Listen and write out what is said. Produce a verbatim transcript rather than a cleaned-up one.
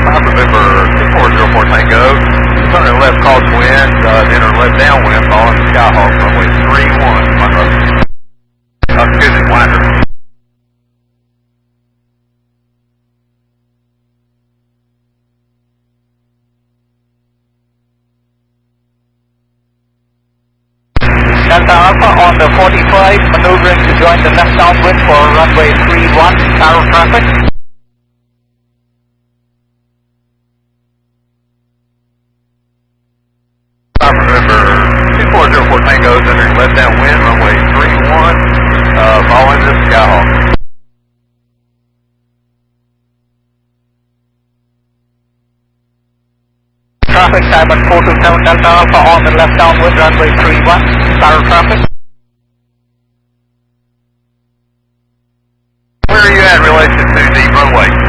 five November two four zero four Tango. Turning left crosswind, uh, enter left downwind, following the Skyhawk, runway three one, Monroe. Uh, excuse me, Winder. Delta Alpha on the forty-five, maneuvering to join the left downwind for runway three one, narrow traffic. five November two four zero four Tango, entering left downwind, runway three one, uh, following the Skyhawk. Traffic Diamond four two seven Delta Alpha on the left downwind, runway three one, narrow traffic. Where are you at in relation to the runway?